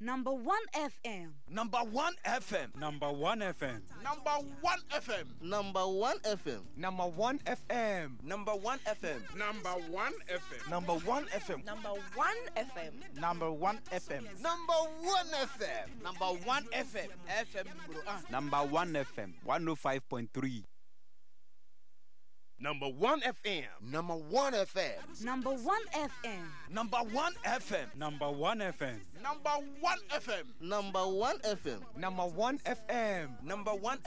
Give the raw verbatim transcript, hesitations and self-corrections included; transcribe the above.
Number one F M. Number one F M. Number one F M. Number one F M. Number one F M. Number one F M. Number one F M. Number one F M. Number one F M. Number one F M. Number one F M. Number one F M. Number one F M. F M bro. Ah. Number one F M. one oh five point three. Number one F M. Number one F M. Number one F M. Number one F M. Number one F M. Number one F M. Number one F M. Number one F M. Number one